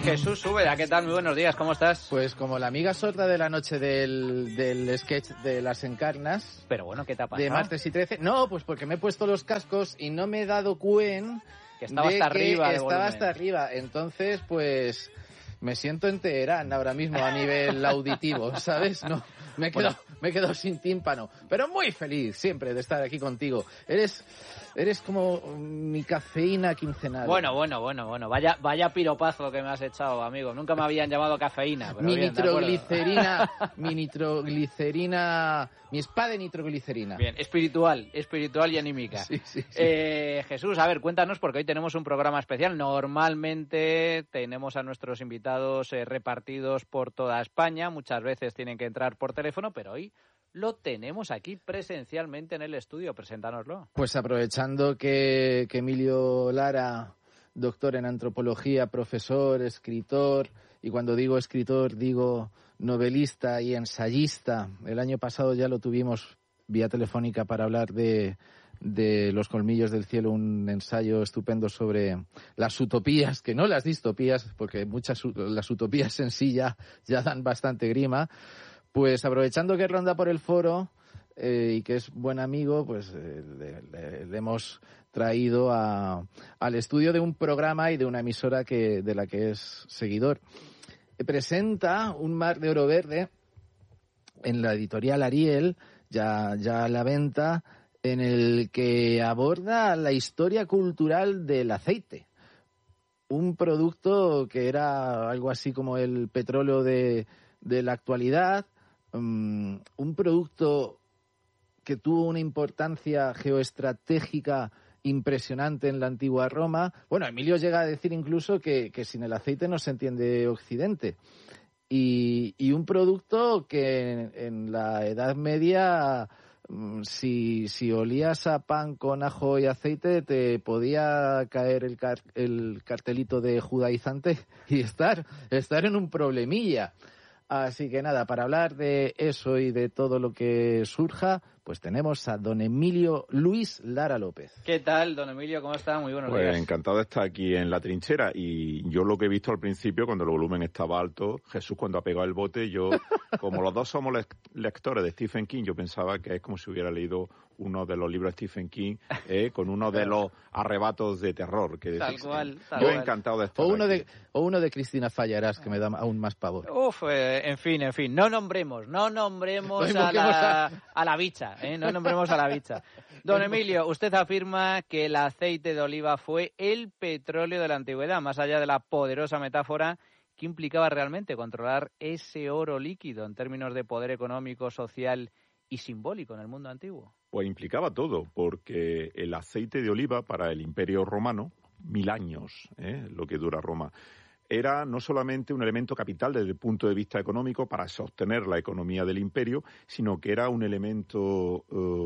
Jesús Úbeda, ¿qué tal? Muy buenos días, ¿cómo estás? Pues como la amiga sorda de la noche del sketch de las encarnas. Pero bueno, ¿qué te ha pasado? De martes y 13. No, pues porque me he puesto los cascos y no me he dado cuenta que estaba hasta arriba. Estaba hasta arriba. Entonces, pues me siento en Teherán ahora mismo a nivel auditivo, ¿sabes? No, me he quedado sin tímpano. Pero muy feliz siempre de estar aquí contigo. Eres como mi cafeína quincenal. Bueno. Vaya piropazo que me has echado, amigo. Nunca me habían llamado cafeína. Pero mi nitroglicerina, mi espada de nitroglicerina. Bien, espiritual y anímica. Sí. Jesús, a ver, cuéntanos, porque hoy tenemos un programa especial. Normalmente tenemos a nuestros invitados repartidos por toda España. Muchas veces tienen que entrar por teléfono, pero hoy lo tenemos aquí presencialmente en el estudio. Preséntanoslo. Pues aprovechando que Emilio Lara, doctor en antropología, profesor, escritor, y cuando digo escritor digo novelista y ensayista. El año pasado ya lo tuvimos vía telefónica para hablar de Los colmillos del cielo, un ensayo estupendo sobre las utopías, que no las distopías, porque las utopías en sí ya dan bastante grima. Pues aprovechando que ronda por el foro y que es buen amigo, pues le hemos traído al estudio de un programa y de una emisora de la que es seguidor. Presenta Un mar de oro verde en la editorial Ariel, ya a la venta, en el que aborda la historia cultural del aceite. Un producto que era algo así como el petróleo de la actualidad. Un producto que tuvo una importancia geoestratégica impresionante en la antigua Roma. Bueno, Emilio llega a decir incluso que sin el aceite no se entiende Occidente. Y un producto que en la Edad Media, si olías a pan con ajo y aceite, te podía caer el cartelito de judaizante y estar en un problemilla. Así que nada, para hablar de eso y de todo lo que surja, pues tenemos a don Emilio Luis Lara López. ¿Qué tal, don Emilio? ¿Cómo está? Muy buenos días. Pues encantado de estar aquí en la trinchera. Y yo lo que he visto al principio, cuando el volumen estaba alto, Jesús cuando ha pegado el bote, yo, como los dos somos lectores de Stephen King, yo pensaba que es como si hubiera leído uno de los libros de Stephen King, con uno de los arrebatos de terror. Que tal cual. Yo encantado de estar o uno de Cristina Fallarás, que me da aún más pavor. En fin. No nombremos a la bicha. No nombremos a la bicha. Don Emilio, usted afirma que el aceite de oliva fue el petróleo de la antigüedad, más allá de la poderosa metáfora. ¿Qué implicaba realmente controlar ese oro líquido en términos de poder económico, social y simbólico en el mundo antiguo? Pues implicaba todo, porque el aceite de oliva para el Imperio Romano, 1000 años, lo que dura Roma, era no solamente un elemento capital desde el punto de vista económico para sostener la economía del imperio, sino que era un elemento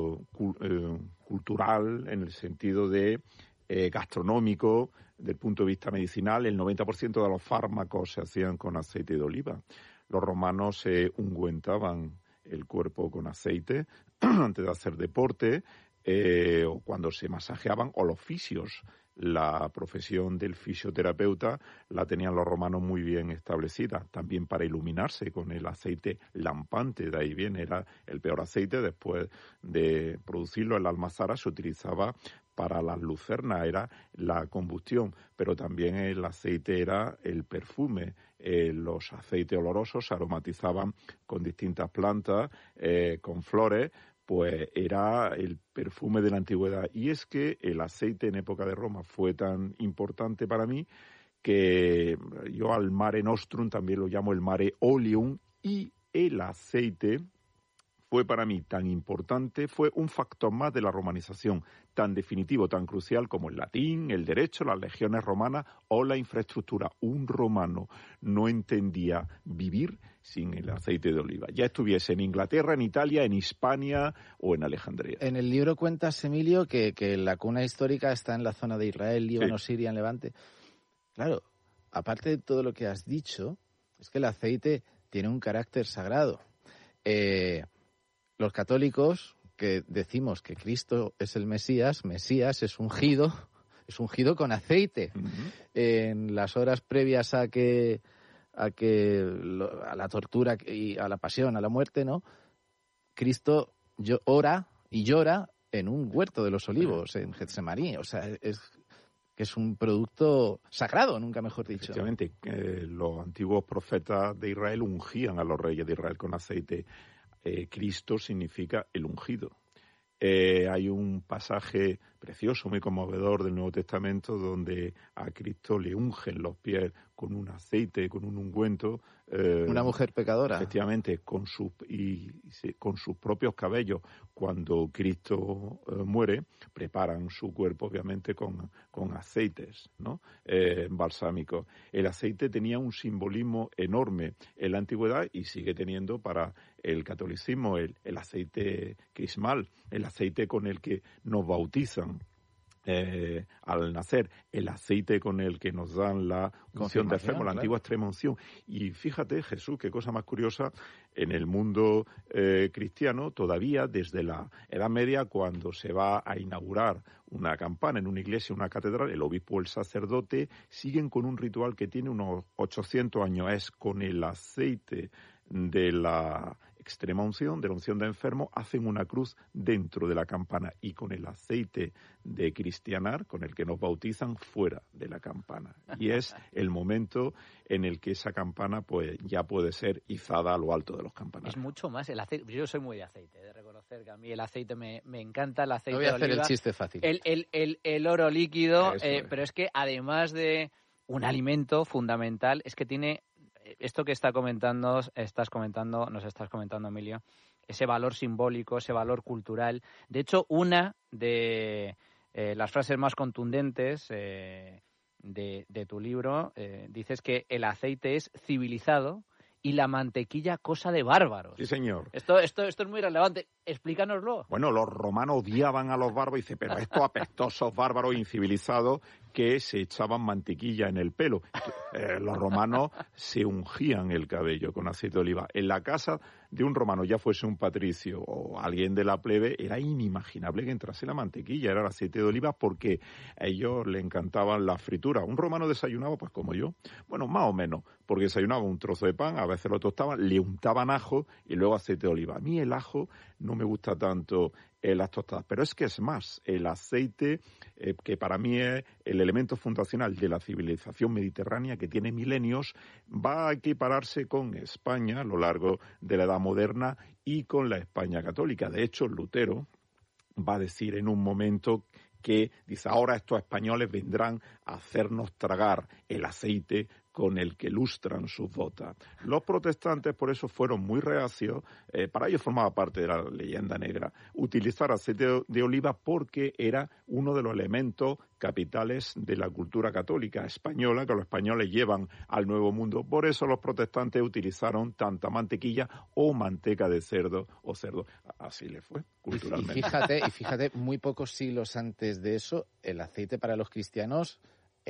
cultural en el sentido de gastronómico, desde el punto de vista medicinal. El 90% de los fármacos se hacían con aceite de oliva. Los romanos se ungüentaban el cuerpo con aceite antes de hacer deporte, o cuando se masajeaban, o los fisios. La profesión del fisioterapeuta la tenían los romanos muy bien establecida, también para iluminarse con el aceite lampante, de ahí viene, era el peor aceite. Después de producirlo, el almazara se utilizaba para las lucernas, era la combustión, pero también el aceite era el perfume. Los aceites olorosos se aromatizaban con distintas plantas, con flores, pues era el perfume de la antigüedad. Y es que el aceite en época de Roma fue tan importante para mí que yo al Mare Nostrum también lo llamo el Mare Oleum, y el aceite fue para mí tan importante, fue un factor más de la romanización, tan definitivo, tan crucial como el latín, el derecho, las legiones romanas o la infraestructura. Un romano no entendía vivir sin el aceite de oliva, ya estuviese en Inglaterra, en Italia, en Hispania o en Alejandría. En el libro cuentas, Emilio, que la cuna histórica está en la zona de Israel, Líbano, sí. Siria, en Levante. Claro, aparte de todo lo que has dicho, es que el aceite tiene un carácter sagrado. Los católicos, que decimos que Cristo es el Mesías es ungido, es ungido con aceite. En las horas previas a la tortura y a la pasión, a la muerte, ¿no? Cristo ora y llora en un huerto de los olivos, en Getsemaní. O sea, es un producto sagrado, nunca mejor dicho. Efectivamente, los antiguos profetas de Israel ungían a los reyes de Israel con aceite. Cristo significa el ungido. Hay un pasaje precioso, muy conmovedor del Nuevo Testamento, donde a Cristo le ungen los pies con un aceite, con un ungüento. Una mujer pecadora. Efectivamente, con sus propios cabellos. Cuando Cristo muere, preparan su cuerpo, obviamente, con aceites, ¿no? Balsámicos. El aceite tenía un simbolismo enorme en la antigüedad y sigue teniendo para el catolicismo el aceite crismal, el aceite con el que nos bautizan al nacer, el aceite con el que nos dan la unción de enfermo, la antigua extrema unción. Y fíjate, Jesús, qué cosa más curiosa, en el mundo cristiano, todavía desde la Edad Media, cuando se va a inaugurar una campana en una iglesia, una catedral, el obispo o el sacerdote siguen con un ritual que tiene unos 800 años, es con el aceite de la extrema unción, de la unción de enfermo, hacen una cruz dentro de la campana y con el aceite de cristianar, con el que nos bautizan, fuera de la campana. Y es el momento en el que esa campana pues ya puede ser izada a lo alto de los campanarios. Es mucho más el aceite. Yo soy muy de aceite, de reconocer que a mí el aceite me encanta, el aceite no voy a de hacer oliva, el chiste fácil. El oro líquido, pero es que además de un alimento fundamental, es que tiene esto que nos estás comentando, Emilio, ese valor simbólico, ese valor cultural. De hecho, una de las frases más contundentes de tu libro, dices que el aceite es civilizado y la mantequilla cosa de bárbaros. Sí, señor. Esto es muy relevante. Explícanoslo. Bueno, los romanos odiaban a los bárbaros y dice, pero estos apestosos bárbaros incivilizados que se echaban mantequilla en el pelo. Los romanos se ungían el cabello con aceite de oliva. En la casa de un romano, ya fuese un patricio o alguien de la plebe, era inimaginable que entrase la mantequilla, era el aceite de oliva, porque a ellos les encantaban las frituras. Un romano desayunaba pues como yo, bueno, más o menos, porque desayunaba un trozo de pan, a veces lo tostaban, le untaban ajo y luego aceite de oliva. A mí el ajo no me gusta tanto en las tostadas, pero es que es más, el aceite, que para mí es el elemento fundacional de la civilización mediterránea, que tiene milenios, va a equipararse con España a lo largo de la Edad Moderna y con la España católica. De hecho, Lutero va a decir en un momento que, dice, ahora estos españoles vendrán a hacernos tragar el aceite con el que lustran sus botas. Los protestantes, por eso, fueron muy reacios, para ellos formaba parte de la leyenda negra, utilizar aceite de oliva porque era uno de los elementos capitales de la cultura católica española que los españoles llevan al Nuevo Mundo. Por eso los protestantes utilizaron tanta mantequilla o manteca de cerdo o cerdo. Así le fue, culturalmente. Y fíjate, muy pocos siglos antes de eso, el aceite para los cristianos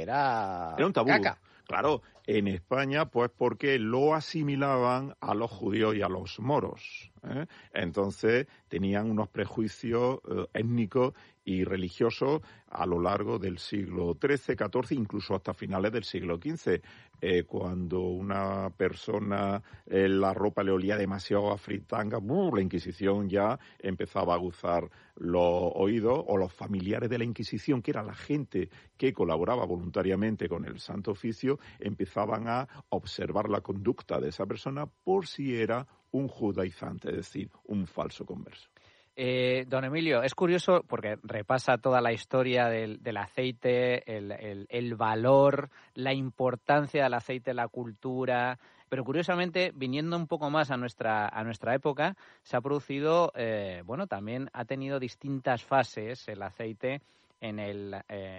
era un tabú. Caca. Claro, en España, pues porque lo asimilaban a los judíos y a los moros, ¿eh? Entonces tenían unos prejuicios étnicos y religiosos a lo largo del siglo XIII, XIV, incluso hasta finales del siglo XV. Cuando una persona la ropa le olía demasiado a fritanga, la Inquisición ya empezaba a aguzar los oídos, o los familiares de la Inquisición, que era la gente que colaboraba voluntariamente con el Santo Oficio, empezaban a observar la conducta de esa persona por si era un judaizante, es decir, un falso converso. Don Emilio, es curioso porque repasa toda la historia del aceite, el valor, la importancia del aceite en la cultura, pero curiosamente, viniendo un poco más a nuestra época, se ha producido, también ha tenido distintas fases el aceite en el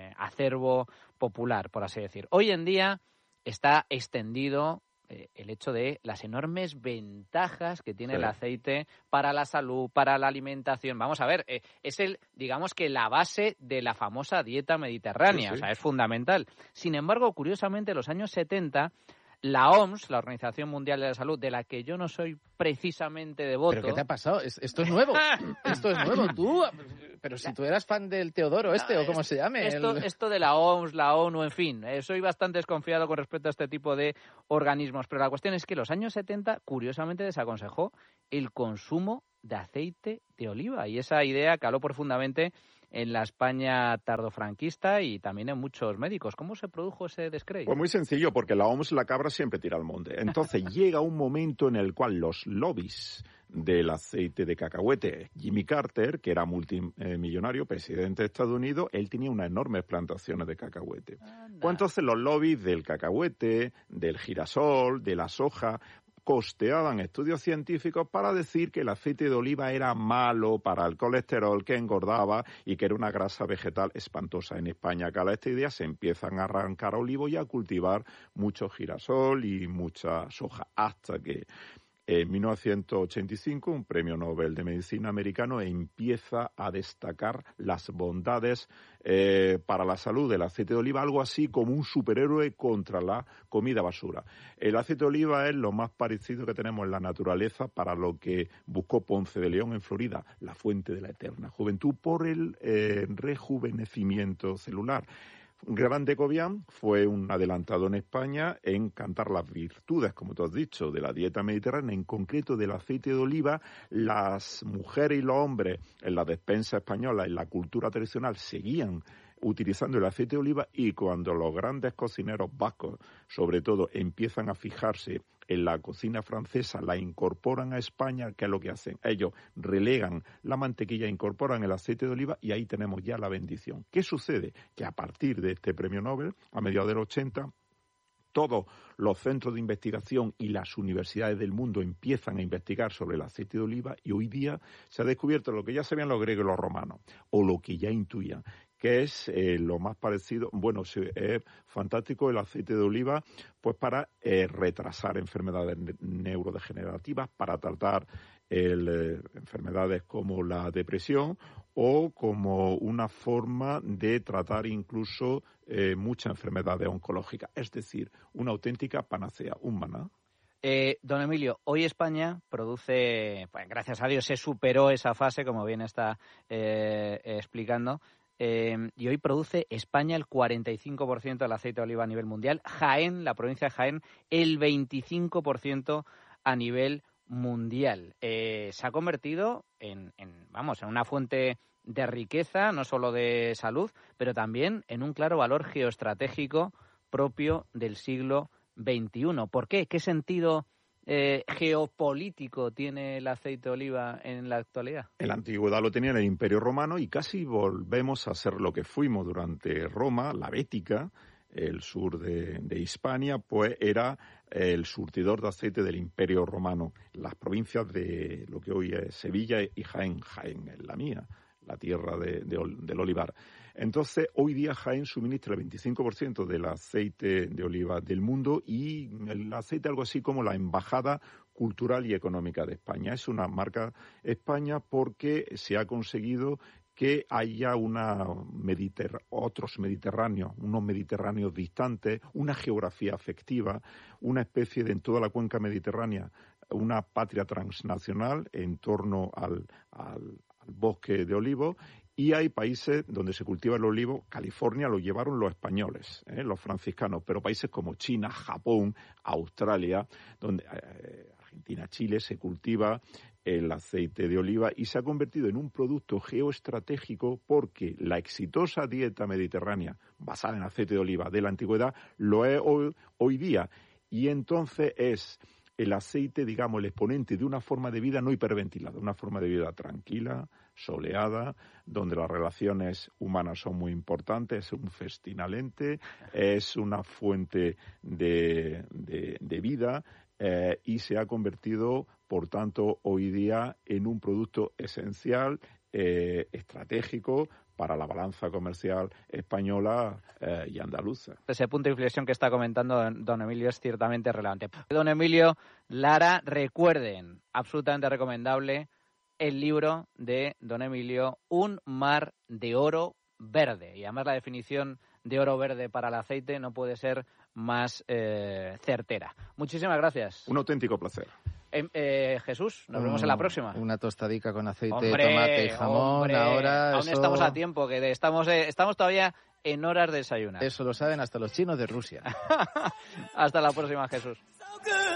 acervo popular, por así decir. Hoy en día está extendido el hecho de las enormes ventajas que tiene el aceite para la salud, para la alimentación. Vamos a ver, es digamos que la base de la famosa dieta mediterránea, o sea, es fundamental. Sin embargo, curiosamente, en los años 70, la OMS, la Organización Mundial de la Salud, de la que yo no soy precisamente devoto... ¿Pero qué te ha pasado? Esto es nuevo. Esto es nuevo. Tú... Pero si tú eras fan del Teodoro o como se llame. Esto de la OMS, la ONU, en fin, soy bastante desconfiado con respecto a este tipo de organismos. Pero la cuestión es que en los años 70, curiosamente, desaconsejó el consumo de aceite de oliva. Y esa idea caló profundamente en la España tardofranquista y también en muchos médicos. ¿Cómo se produjo ese descrédito? Pues muy sencillo, porque la OMS, la cabra, siempre tira al monte. Entonces llega un momento en el cual los lobbies del aceite de cacahuete, Jimmy Carter, que era multimillonario, presidente de Estados Unidos, él tenía unas enormes plantaciones de cacahuete. Pues entonces los lobbies del cacahuete, del girasol, de la soja, costeaban estudios científicos para decir que el aceite de oliva era malo para el colesterol, que engordaba y que era una grasa vegetal espantosa. En España, cada este día se empiezan a arrancar olivos y a cultivar mucho girasol y mucha soja, hasta que en 1985 un premio Nobel de Medicina americano empieza a destacar las bondades para la salud del aceite de oliva, algo así como un superhéroe contra la comida basura. El aceite de oliva es lo más parecido que tenemos en la naturaleza para lo que buscó Ponce de León en Florida, la fuente de la eterna juventud por el rejuvenecimiento celular. Gran de Cobian fue un adelantado en España en cantar las virtudes, como tú has dicho, de la dieta mediterránea, en concreto del aceite de oliva. Las mujeres y los hombres en la despensa española, en la cultura tradicional, seguían utilizando el aceite de oliva, y cuando los grandes cocineros vascos, sobre todo, empiezan a fijarse en la cocina francesa, la incorporan a España, ¿qué es lo que hacen? Ellos relegan la mantequilla, incorporan el aceite de oliva y ahí tenemos ya la bendición. ¿Qué sucede? Que a partir de este premio Nobel, a mediados del 80, todos los centros de investigación y las universidades del mundo empiezan a investigar sobre el aceite de oliva, y hoy día se ha descubierto lo que ya sabían los griegos y los romanos, o lo que ya intuían, que es lo más parecido, bueno, es fantástico el aceite de oliva, pues para retrasar enfermedades neurodegenerativas, para tratar enfermedades como la depresión, o como una forma de tratar incluso muchas enfermedades oncológicas, es decir, una auténtica panacea, un maná. Don Emilio, hoy España produce, pues gracias a Dios se superó esa fase, como bien está explicando, y hoy produce España el 45% del aceite de oliva a nivel mundial, Jaén, la provincia de Jaén, el 25% a nivel mundial. Se ha convertido en una fuente de riqueza, no solo de salud, pero también en un claro valor geoestratégico propio del siglo XXI. ¿Por qué? ¿Qué sentido geopolítico tiene el aceite de oliva en la actualidad? En la antigüedad lo tenía en el Imperio Romano, y casi volvemos a ser lo que fuimos durante Roma, la Bética, el sur de Hispania, pues era el surtidor de aceite del Imperio Romano. Las provincias de lo que hoy es Sevilla y Jaén. Jaén es la mía, la tierra del olivar. Entonces, hoy día Jaén suministra el 25% del aceite de oliva del mundo, y el aceite algo así como la embajada cultural y económica de España. Es una marca España porque se ha conseguido que haya otros mediterráneos, unos mediterráneos distantes, una geografía afectiva, una especie de, en toda la cuenca mediterránea, una patria transnacional en torno al bosque de olivos. Y hay países donde se cultiva el olivo. California lo llevaron los españoles, los franciscanos, pero países como China, Japón, Australia, donde Argentina, Chile, se cultiva el aceite de oliva, y se ha convertido en un producto geoestratégico porque la exitosa dieta mediterránea basada en aceite de oliva de la antigüedad lo es hoy día. Y entonces es el aceite, digamos, el exponente de una forma de vida no hiperventilada, una forma de vida tranquila, soleada, donde las relaciones humanas son muy importantes, es un festín alente, es una fuente de vida, y se ha convertido, por tanto, hoy día en un producto esencial, estratégico, para la balanza comercial española y andaluza. Ese punto de inflexión que está comentando don Emilio es ciertamente relevante. Don Emilio Lara, recuerden, absolutamente recomendable, el libro de don Emilio, Un mar de oro verde. Y además la definición de oro verde para el aceite no puede ser más certera. Muchísimas gracias. Un auténtico placer. Jesús, nos vemos en la próxima. Una tostadica con aceite de tomate y jamón. Ahora aún estamos a tiempo, que estamos todavía en horas de desayunar. Eso lo saben hasta los chinos de Rusia. Hasta la próxima, Jesús.